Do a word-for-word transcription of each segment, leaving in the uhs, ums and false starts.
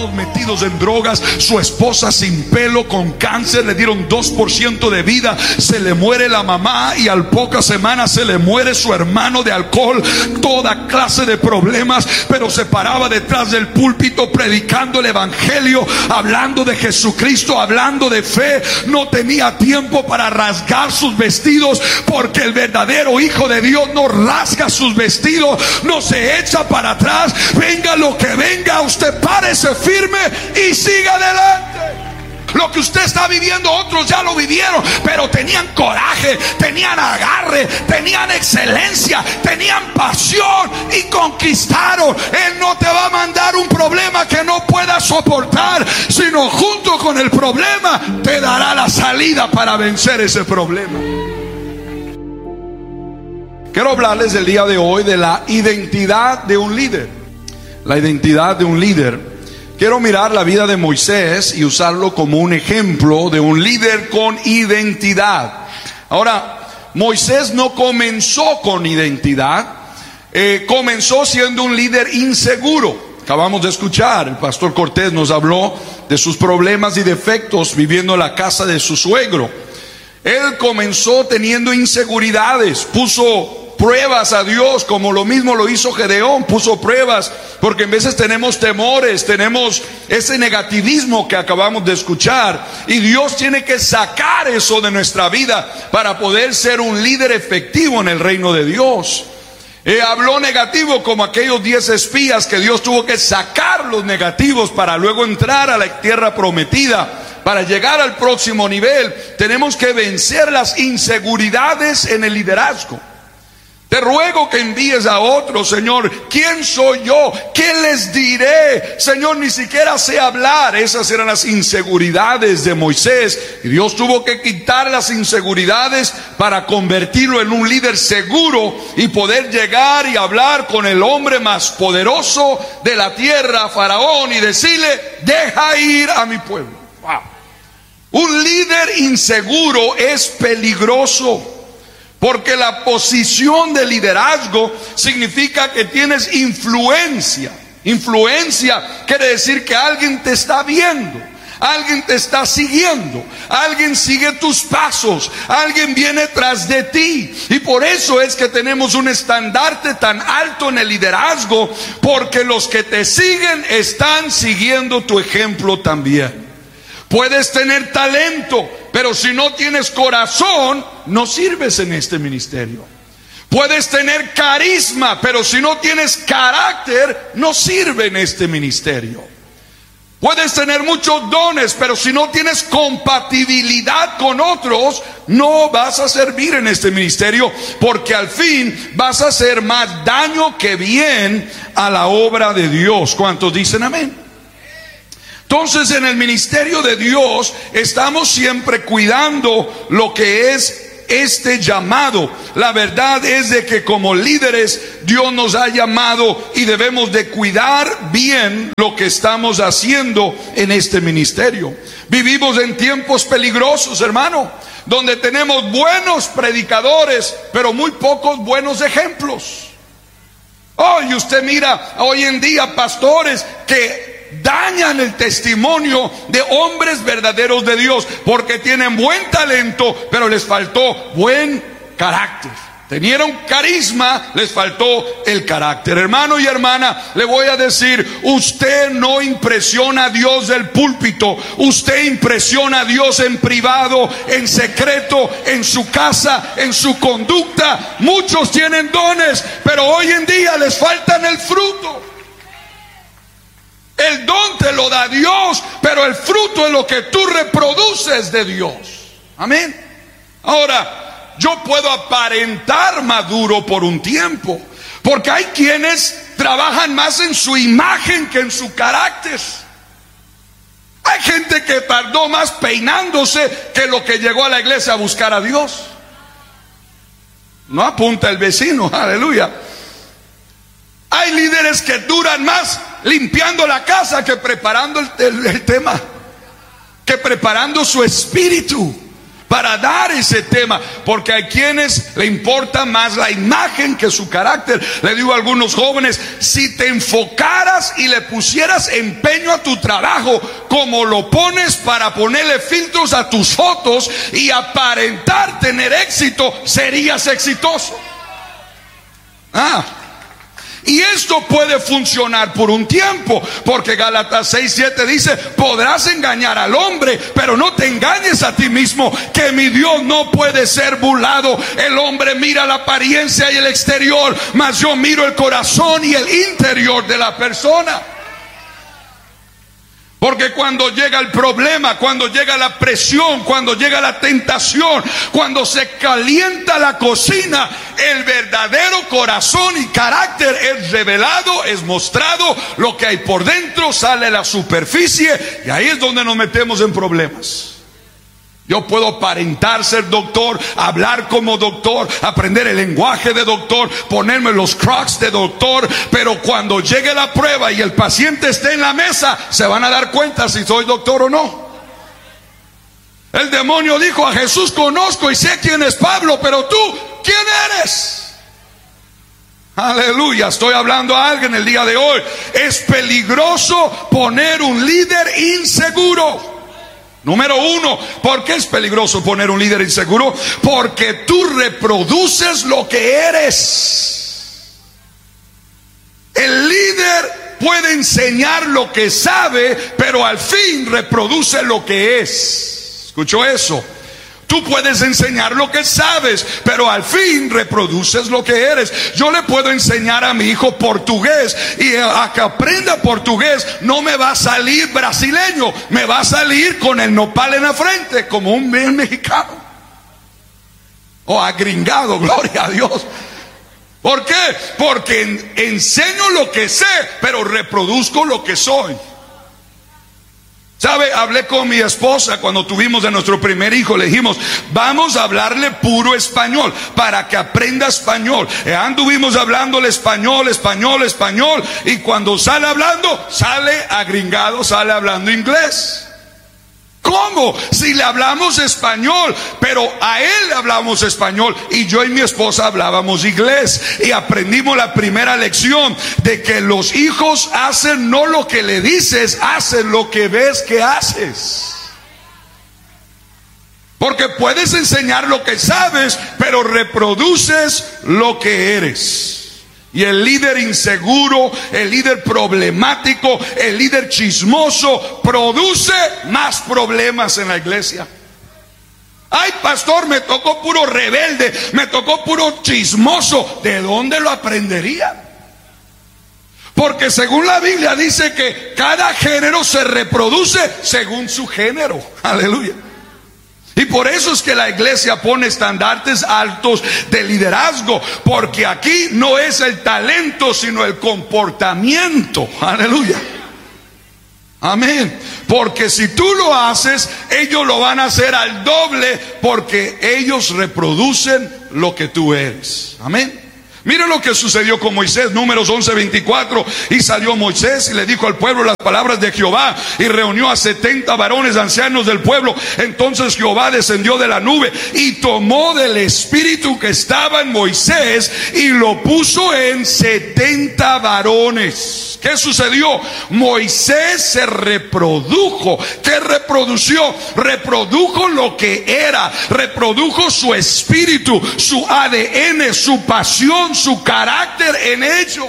metidos en drogas, su esposa sin pelo, con cáncer, le dieron dos por ciento de vida, se le muere la mamá y al pocas semanas se le muere su hermano de alcohol, toda clase de problemas, pero se paraba detrás del púlpito predicando el evangelio, hablando de Jesucristo, hablando de fe. No tenía tiempo para rasgar sus vestidos, porque el verdadero hijo de Dios no rasga sus vestidos, no se echa para atrás. Venga lo que venga, usted párese firme y siga adelante. Lo que usted está viviendo, otros ya lo vivieron, pero tenían coraje, tenían agarre, tenían excelencia, tenían pasión y conquistaron. Él no te va a mandar un problema que no puedas soportar, sino junto con el problema te dará la salida para vencer ese problema. Quiero hablarles el día de hoy de la identidad de un líder. La identidad de un líder. Quiero mirar la vida de Moisés y usarlo como un ejemplo de un líder con identidad. Ahora, Moisés no comenzó con identidad, eh, comenzó siendo un líder inseguro. Acabamos de escuchar, el pastor Cortés nos habló de sus problemas y defectos viviendo en la casa de su suegro. Él comenzó teniendo inseguridades, puso pruebas a Dios, como lo mismo lo hizo Gedeón, puso pruebas, porque en veces tenemos temores, tenemos ese negativismo que acabamos de escuchar, y Dios tiene que sacar eso de nuestra vida para poder ser un líder efectivo en el reino de Dios. Eh, habló negativo como aquellos diez espías que Dios tuvo que sacar los negativos para luego entrar a la tierra prometida. Para llegar al próximo nivel tenemos que vencer las inseguridades en el liderazgo. Te ruego que envíes a otros, Señor. ¿Quién soy yo? ¿Qué les diré? Señor, ni siquiera sé hablar. Esas eran las inseguridades de Moisés. Y Dios tuvo que quitar las inseguridades para convertirlo en un líder seguro y poder llegar y hablar con el hombre más poderoso de la tierra, Faraón, y decirle: deja ir a mi pueblo. Wow. Un líder inseguro es peligroso. Porque la posición de liderazgo significa que tienes influencia. Influencia quiere decir que alguien te está viendo, alguien te está siguiendo, alguien sigue tus pasos, alguien viene tras de ti. Y por eso es que tenemos un estandarte tan alto en el liderazgo, porque los que te siguen están siguiendo tu ejemplo también. Puedes tener talento, pero si no tienes corazón, no sirves en este ministerio. Puedes tener carisma, pero si no tienes carácter, no sirve en este ministerio. Puedes tener muchos dones, pero si no tienes compatibilidad con otros, no vas a servir en este ministerio, porque al fin vas a hacer más daño que bien a la obra de Dios. ¿Cuántos dicen amén? Entonces, en el ministerio de Dios estamos siempre cuidando lo que es este llamado. La verdad es de que como líderes Dios nos ha llamado y debemos de cuidar bien lo que estamos haciendo en este ministerio. Vivimos en tiempos peligrosos, hermano, donde tenemos buenos predicadores, pero muy pocos buenos ejemplos. Oh, y usted mira hoy en día pastores que dañan el testimonio de hombres verdaderos de Dios, porque tienen buen talento, pero les faltó buen carácter. Tenieron carisma, les faltó el carácter. Hermano y hermana, le voy a decir, usted no impresiona a Dios del púlpito, usted impresiona a Dios en privado, en secreto, en su casa, en su conducta. Muchos tienen dones, pero hoy en día les faltan el fruto. El don te lo da Dios, pero el fruto es lo que tú reproduces de Dios. Amén. Ahora, yo puedo aparentar maduro por un tiempo, porque hay quienes trabajan más en su imagen que en su carácter. Hay gente que tardó más peinándose que lo que llegó a la iglesia a buscar a Dios. No apunta el vecino, aleluya. Hay líderes que duran más limpiando la casa que preparando el, el, el tema, que preparando su espíritu. para dar ese tema, porque hay quienes le importa más la imagen que su carácter. Le digo a algunos jóvenes, si te enfocaras y le pusieras empeño a tu trabajo como lo pones para ponerle filtros a tus fotos y aparentar tener éxito, serías exitoso. Ah, y esto puede funcionar por un tiempo, porque Gálatas seis siete dice: podrás engañar al hombre, pero no te engañes a ti mismo, que mi Dios no puede ser burlado. El hombre mira la apariencia y el exterior, mas yo miro el corazón y el interior de la persona. Porque cuando llega el problema, cuando llega la presión, cuando llega la tentación, cuando se calienta la cocina, el verdadero corazón y carácter es revelado, es mostrado. Lo que hay por dentro sale a la superficie, y ahí es donde nos metemos en problemas. Yo puedo aparentar ser doctor, hablar como doctor, aprender el lenguaje de doctor, ponerme los crocs de doctor, pero cuando llegue la prueba y el paciente esté en la mesa, se van a dar cuenta si soy doctor o no. El demonio dijo: a Jesús conozco y sé quién es Pablo, pero tú, ¿quién eres? Aleluya, estoy hablando a alguien el día de hoy. Es peligroso poner un líder inseguro. Número uno, ¿por qué es peligroso poner un líder inseguro? Porque tú reproduces lo que eres. El líder puede enseñar lo que sabe, pero al fin reproduce lo que es. ¿Escuchó eso? Tú puedes enseñar lo que sabes, pero al fin reproduces lo que eres. Yo le puedo enseñar a mi hijo portugués, y a que aprenda portugués no me va a salir brasileño, me va a salir con el nopal en la frente, como un bien mexicano o agringado, gloria a Dios. ¿Por qué? Porque enseño lo que sé, pero reproduzco lo que soy. ¿Sabe? Hablé con mi esposa cuando tuvimos a nuestro primer hijo. Le dijimos: vamos a hablarle puro español para que aprenda español. E anduvimos hablándole español, español, español. Y cuando sale hablando, sale agringado, sale hablando inglés. ¿Cómo? Si le hablamos español, pero a él le hablamos español y yo y mi esposa hablábamos inglés. Y aprendimos la primera lección de que los hijos hacen no lo que le dices, hacen lo que ves que haces. Porque puedes enseñar lo que sabes, pero reproduces lo que eres. Y el líder inseguro, el líder problemático, el líder chismoso produce más problemas en la iglesia. Ay, pastor, me tocó puro rebelde, me tocó puro chismoso. ¿De dónde lo aprendería? Porque según la Biblia dice que cada género se reproduce según su género. Aleluya. Y por eso es que la iglesia pone estandartes altos de liderazgo, porque aquí no es el talento, sino el comportamiento. Aleluya. Amén. Porque si tú lo haces, ellos lo van a hacer al doble, porque ellos reproducen lo que tú eres. Amén. Miren lo que sucedió con Moisés, Números once veinticuatro. Y salió Moisés y le dijo al pueblo las palabras de Jehová, y reunió a setenta varones ancianos del pueblo. Entonces Jehová descendió de la nube y tomó del espíritu que estaba en Moisés y lo puso en setenta varones. ¿Qué sucedió? Moisés se reprodujo. ¿Qué reprodució? Reprodujo lo que era, reprodujo su espíritu, su A D N, su pasión, su carácter en ellos.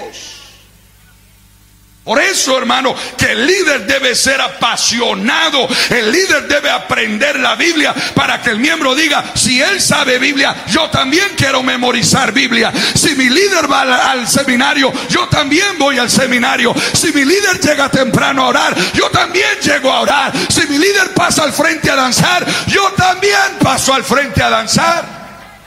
Por eso, hermano, que el líder debe ser apasionado. El líder debe aprender la Biblia para que el miembro diga: si él sabe Biblia, yo también quiero memorizar Biblia. Si mi líder va al, al seminario, yo también voy al seminario. Si mi líder llega temprano a orar, yo también llego a orar. Si mi líder pasa al frente a danzar, yo también paso al frente a danzar.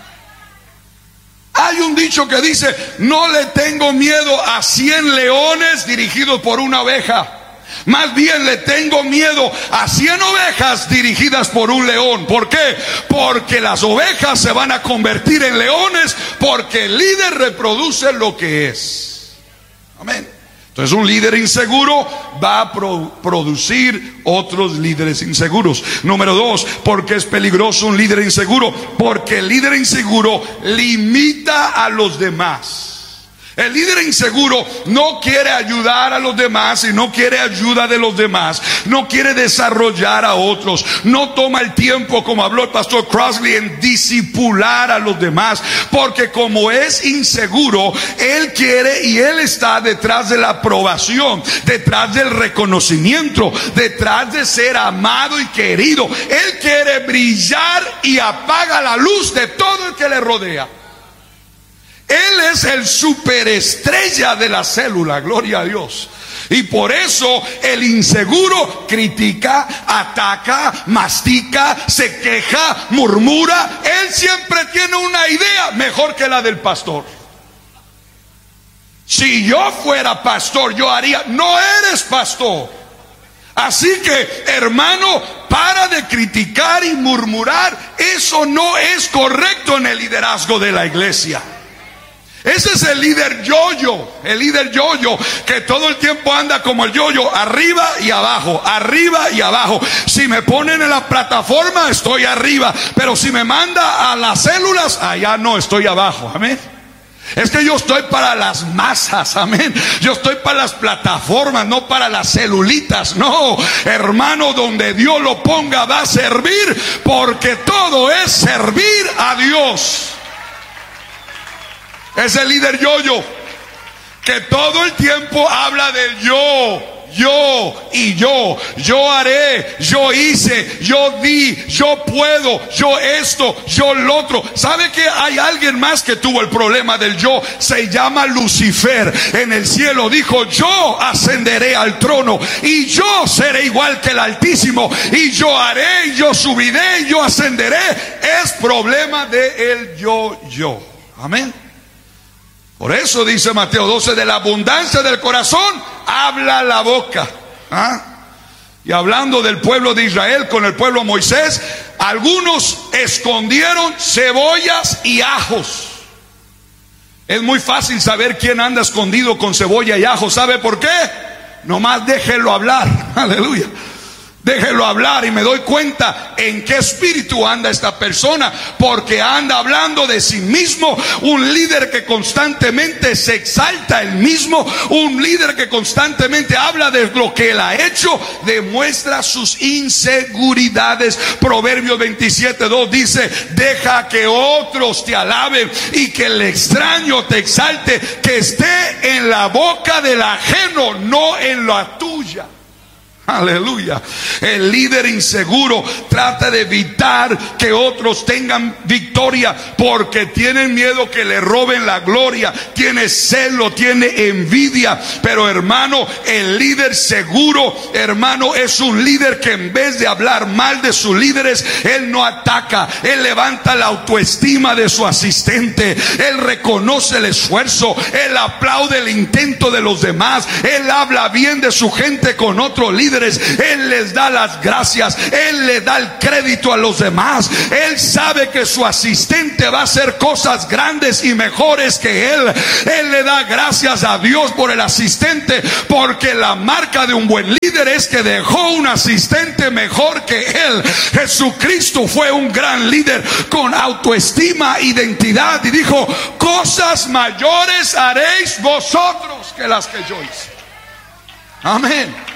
Hay un dicho que dice: no le tengo miedo a cien leones dirigidos por una oveja, más bien le tengo miedo a cien ovejas dirigidas por un león. ¿Por qué? Porque las ovejas se van a convertir en leones, porque el líder reproduce lo que es. Amén. Entonces un líder inseguro va a pro- producir otros líderes inseguros. Número dos, ¿por qué es peligroso un líder inseguro? Porque el líder inseguro limita a los demás. El líder inseguro no quiere ayudar a los demás y no quiere ayuda de los demás. No quiere desarrollar a otros. No toma el tiempo, como habló el pastor Crosby, en discipular a los demás. Porque como es inseguro, él quiere y él está detrás de la aprobación, detrás del reconocimiento, detrás de ser amado y querido. Él quiere brillar y apaga la luz de todo el que le rodea. Él es el superestrella de la célula, gloria a Dios. Y por eso el inseguro critica, ataca, mastica, se queja, murmura. Él siempre tiene una idea mejor que la del pastor. Si yo fuera pastor, yo haría. No eres pastor. Así que, hermano, para de criticar y murmurar. Eso no es correcto en el liderazgo de la iglesia. Ese es el líder yo-yo, el líder yo-yo que todo el tiempo anda como el yo-yo, arriba y abajo, arriba y abajo. Si me ponen en la plataforma, estoy arriba, pero si me manda a las células, allá no, estoy abajo. Amén. Es que yo estoy para las masas, amén. Yo estoy para las plataformas, no para las celulitas. No, hermano, donde Dios lo ponga va a servir, porque todo es servir a Dios. Es el líder yo-yo que todo el tiempo habla del yo, yo y yo. Yo haré, yo hice, yo di, yo puedo, yo esto, yo lo otro. ¿Sabe que hay alguien más que tuvo el problema del yo? Se llama Lucifer. En el cielo dijo: yo ascenderé al trono y yo seré igual que el Altísimo, y yo haré, y yo subiré, y yo ascenderé. Es problema de el yo-yo. Amén. Por eso dice Mateo doce: de la abundancia del corazón habla la boca. ¿Ah? Y hablando del pueblo de Israel con el pueblo de Moisés, algunos escondieron cebollas y ajos. Es muy fácil saber quién anda escondido con cebolla y ajo. ¿Sabe por qué? Nomás déjelo hablar. Aleluya. Déjelo hablar y me doy cuenta en qué espíritu anda esta persona, porque anda hablando de sí mismo. Un líder que constantemente se exalta él mismo, un líder que constantemente habla de lo que él ha hecho, demuestra sus inseguridades. Proverbios veintisiete dos dice: deja que otros te alaben y que el extraño te exalte, que esté en la boca del ajeno, no en la tuya. Aleluya. El líder inseguro trata de evitar que otros tengan victoria, porque tienen miedo que le roben la gloria, tiene celo, tiene envidia. Pero hermano, el líder seguro, hermano, es un líder que en vez de hablar mal de sus líderes, él no ataca, él levanta la autoestima de su asistente, él reconoce el esfuerzo, él aplaude el intento de los demás, él habla bien de su gente con otros líderes. Él les da las gracias, él le da el crédito a los demás. Él sabe que su asistente va a hacer cosas grandes y mejores que él. Él le da gracias a Dios por el asistente, porque la marca de un buen líder es que dejó un asistente mejor que él. Jesucristo fue un gran líder con autoestima, identidad, y dijo: cosas mayores haréis vosotros que las que yo hice. Amén.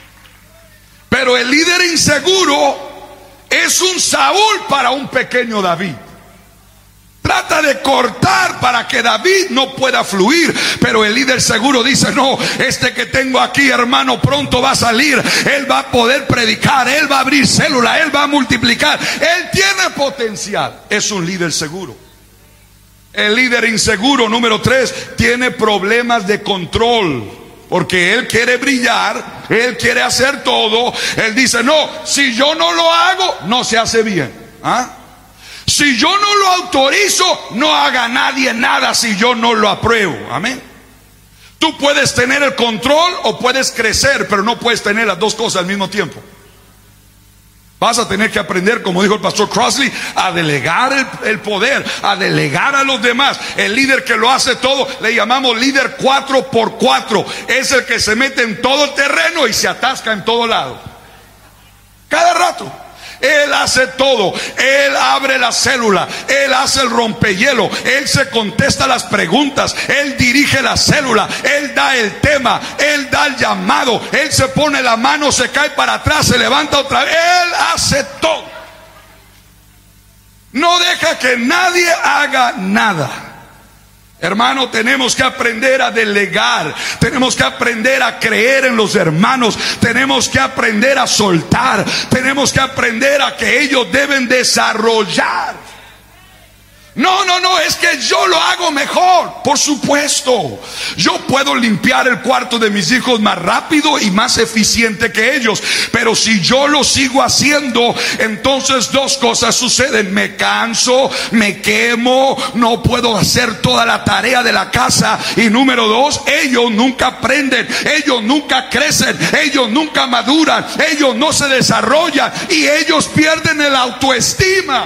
Pero el líder inseguro es un Saúl para un pequeño David. Trata de cortar para que David no pueda fluir. Pero el líder seguro dice: no, este que tengo aquí, hermano, pronto va a salir. Él va a poder predicar, él va a abrir célula, él va a multiplicar, él tiene potencial. Es un líder seguro. El líder inseguro, número tres, tiene problemas de control. Porque él quiere brillar, él quiere hacer todo. Él dice: no, si yo no lo hago, no se hace bien. ¿Ah? Si yo no lo autorizo, no haga nadie nada si yo no lo apruebo. Amén. Tú puedes tener el control o puedes crecer, pero no puedes tener las dos cosas al mismo tiempo. Vas a tener que aprender, como dijo el pastor Crossley, a delegar el, el poder, a delegar a los demás. El líder que lo hace todo, le llamamos líder cuatro por cuatro. Es el que se mete en todo el terreno y se atasca en todo lado. Cada rato. Él hace todo. Él abre la célula. Él hace el rompehielo. Él se contesta las preguntas. Él dirige la célula. Él da el tema. Él da el llamado. Él se pone la mano, se cae para atrás, se levanta otra vez. Él hace todo. No deja que nadie haga nada. Hermano, tenemos que aprender a delegar. Tenemos que aprender a creer en los hermanos. Tenemos que aprender a soltar. Tenemos que aprender a que ellos deben desarrollar. No, no, no, es que yo lo hago mejor. Por supuesto, yo puedo limpiar el cuarto de mis hijos más rápido y más eficiente que ellos. Pero si yo lo sigo haciendo, entonces dos cosas suceden. Me canso, me quemo, no puedo hacer toda la tarea de la casa. Y número dos, ellos nunca aprenden, ellos nunca crecen, ellos nunca maduran, ellos no se desarrollan y ellos pierden el autoestima.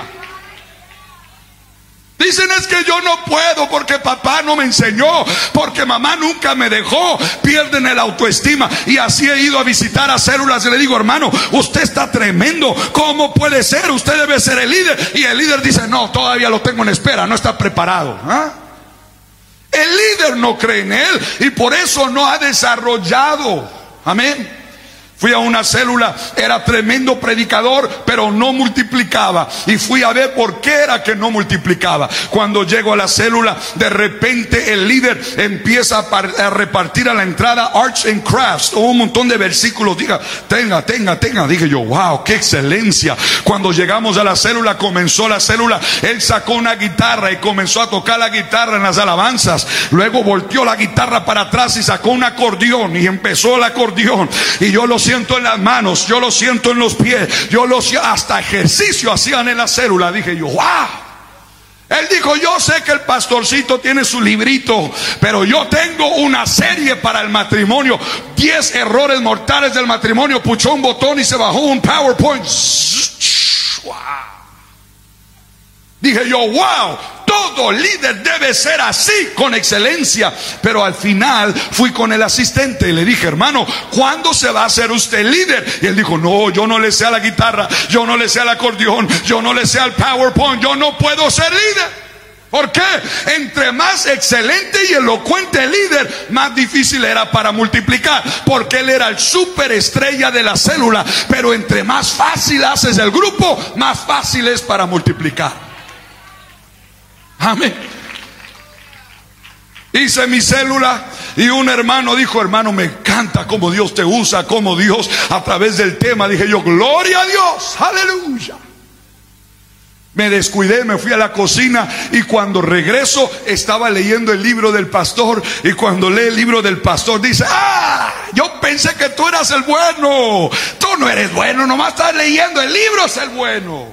Dicen, es que yo no puedo porque papá no me enseñó, porque mamá nunca me dejó. Pierden el autoestima. Y así he ido a visitar a células y le digo, hermano, usted está tremendo, ¿cómo puede ser? Usted debe ser el líder. Y el líder dice, no, todavía lo tengo en espera, no está preparado. ¿Ah? El líder no cree en él y por eso no ha desarrollado. Amén. Fui a una célula, era tremendo predicador, pero no multiplicaba. Y fui a ver por qué era que no multiplicaba. Cuando llego a la célula, de repente el líder empieza a, a repartir a la entrada Arts and Crafts, o un montón de versículos. Diga, tenga, tenga, tenga. Dije yo, wow, qué excelencia. Cuando llegamos a la célula, comenzó la célula. Él sacó una guitarra y comenzó a tocar la guitarra en las alabanzas. Luego volteó la guitarra para atrás y sacó un acordeón y empezó el acordeón. Y yo lo siento en las manos, yo lo siento en los pies, yo lo siento, hasta ejercicio hacían en la célula. Dije yo, wow. Él dijo, yo sé que el pastorcito tiene su librito, pero yo tengo una serie para el matrimonio. Diez errores mortales del matrimonio. Puchó un botón y se bajó un PowerPoint. Wow. Dije yo, wow, todo líder debe ser así, con excelencia. Pero al final fui con el asistente y le dije, hermano, ¿cuándo se va a hacer usted líder? Y él dijo, no, yo no le sé a la guitarra, yo no le sé al acordeón, yo no le sé al PowerPoint, yo no puedo ser líder. ¿Por qué? Entre más excelente y elocuente el líder, más difícil era para multiplicar, porque él era el superestrella de la célula. Pero entre más fácil haces el grupo, más fácil es para multiplicar. Amén. Hice mi célula y un hermano dijo, hermano, me encanta cómo Dios te usa, cómo Dios a través del tema. Dije yo, gloria a Dios, aleluya. Me descuidé, me fui a la cocina y cuando regreso estaba leyendo el libro del pastor. Y cuando lee el libro del pastor dice, ah, yo pensé que tú eras el bueno. Tú no eres bueno, nomás estás leyendo el libro, es el bueno.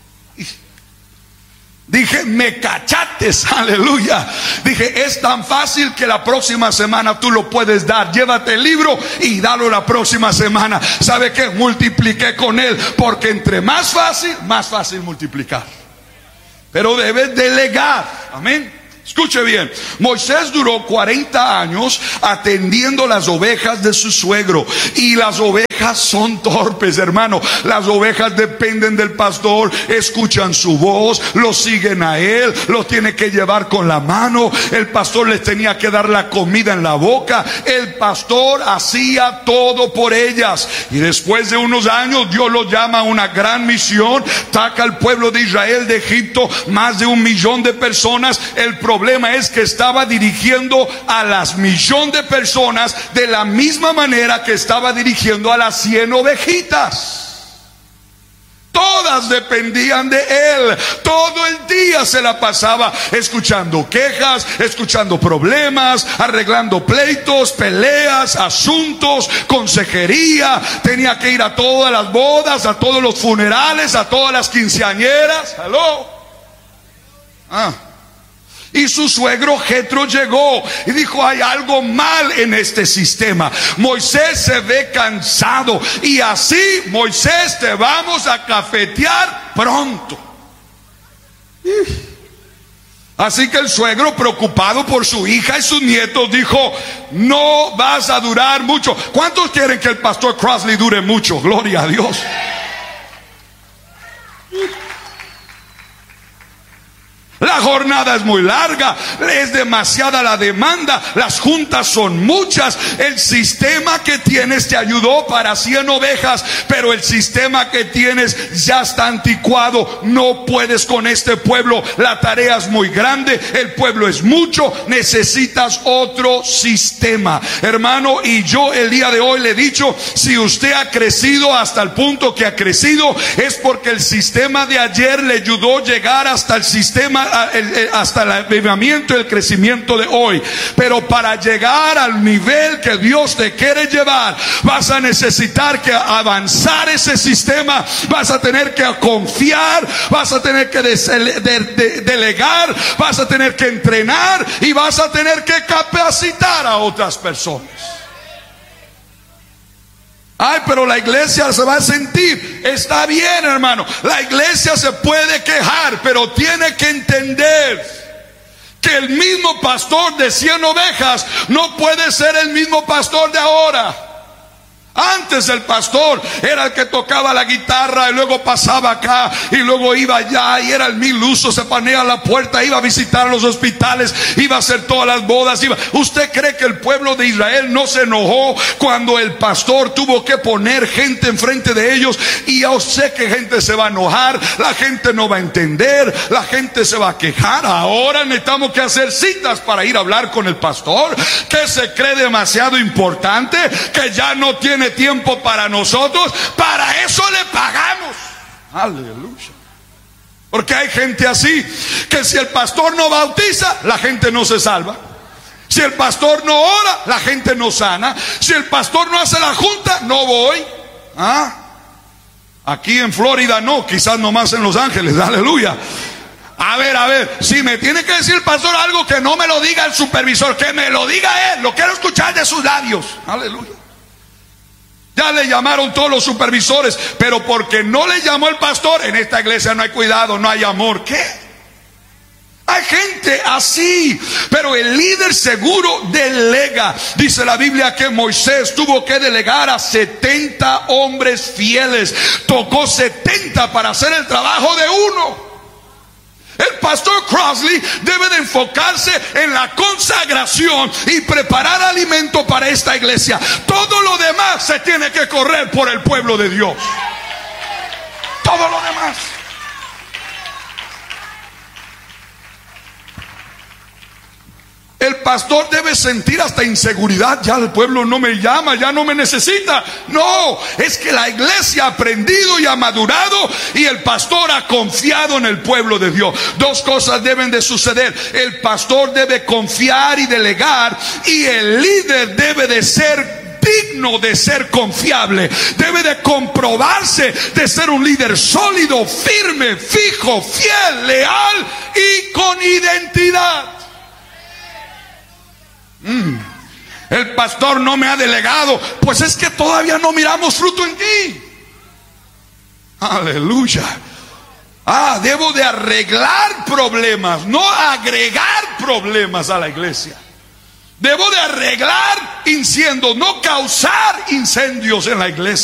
Dije, me cachates, aleluya. Dije, es tan fácil que la próxima semana tú lo puedes dar. Llévate el libro y dalo la próxima semana. ¿Sabe qué? Multipliqué con él, porque entre más fácil, más fácil multiplicar. Pero debes delegar, amén. Escuche bien, Moisés duró cuarenta años atendiendo las ovejas de su suegro. Y las ovejas son torpes, hermano. Las ovejas dependen del pastor, escuchan su voz, lo siguen a él, lo tiene que llevar con la mano. El pastor les tenía que dar la comida en la boca. El pastor hacía todo por ellas. Y después de unos años Dios lo llama a una gran misión. Saca al pueblo de Israel de Egipto, más de un millón de personas. El El problema es que estaba dirigiendo a las millón de personas de la misma manera que estaba dirigiendo a las cien ovejitas. Todas dependían de él. Todo el día se la pasaba escuchando quejas, escuchando problemas, arreglando pleitos, peleas, asuntos, consejería. Tenía que ir a todas las bodas, a todos los funerales, a todas las quinceañeras. ¿Aló? Ah. Y su suegro Jetro llegó y dijo: hay algo mal en este sistema. Moisés se ve cansado y así, Moisés, te vamos a cafetear pronto. Así que el suegro, preocupado por su hija y sus nietos, dijo: no vas a durar mucho. ¿Cuántos quieren que el pastor Crossley dure mucho? Gloria a Dios. La jornada es muy larga, es demasiada la demanda, las juntas son muchas. El sistema que tienes te ayudó para cien ovejas, pero el sistema que tienes ya está anticuado. No puedes con este pueblo, la tarea es muy grande, el pueblo es mucho, necesitas otro sistema, hermano. Y yo el día de hoy le he dicho: si usted ha crecido hasta el punto que ha crecido, es porque el sistema de ayer le ayudó a llegar hasta el sistema, hasta el avivamiento y el crecimiento de hoy. Pero para llegar al nivel que Dios te quiere llevar, vas a necesitar que avanzar ese sistema, vas a tener que confiar, vas a tener que de, de, de, delegar, vas a tener que entrenar y vas a tener que capacitar a otras personas. Ay, pero la iglesia se va a sentir. Está bien, hermano, la iglesia se puede quejar, pero tiene que entender que el mismo pastor de cien ovejas no puede ser el mismo pastor de ahora. Antes el pastor era el que tocaba la guitarra y luego pasaba acá y luego iba allá y era el mil usos, se ponía a la puerta, iba a visitar los hospitales, iba a hacer todas las bodas, iba. ¿Usted cree que el pueblo de Israel no se enojó cuando el pastor tuvo que poner gente enfrente de ellos? Y yo sé que gente se va a enojar, la gente no va a entender, la gente se va a quejar. Ahora necesitamos que hacer citas para ir a hablar con el pastor, que se cree demasiado importante, que ya no tiene tiempo para nosotros. Para eso le pagamos. Aleluya. Porque hay gente así, que si el pastor no bautiza, la gente no se salva. Si el pastor no ora, la gente no sana. Si el pastor no hace la junta, no voy. ¿Ah? Aquí en Florida no, quizás nomás en Los Ángeles. Aleluya. A ver, a ver, si me tiene que decir el pastor algo, que no me lo diga el supervisor, que me lo diga él. Lo quiero escuchar de sus labios. Aleluya. Ya le llamaron todos los supervisores, pero porque no le llamó el pastor, en esta iglesia no hay cuidado, no hay amor. ¿Qué? Hay gente así, pero el líder seguro delega. Dice la Biblia que Moisés tuvo que delegar a setenta hombres fieles. Tocó setenta para hacer el trabajo de uno. El pastor Crossley debe de enfocarse en la consagración y preparar alimento para esta iglesia. Todo lo demás se tiene que correr por el pueblo de Dios. Todo lo demás. El pastor debe sentir hasta inseguridad. Ya el pueblo no me llama, ya no me necesita. No, es que la iglesia ha aprendido y ha madurado, y el pastor ha confiado en el pueblo de Dios. Dos cosas deben de suceder: el pastor debe confiar y delegar, y el líder debe de ser digno de ser confiable. Debe de comprobarse de ser un líder sólido, firme, fijo, fiel, leal y con identidad. Mm. El pastor no me ha delegado, pues es que todavía no miramos fruto en ti. Aleluya. Ah, debo de arreglar problemas, no agregar problemas a la iglesia. Debo de arreglar incendios, no causar incendios en la iglesia.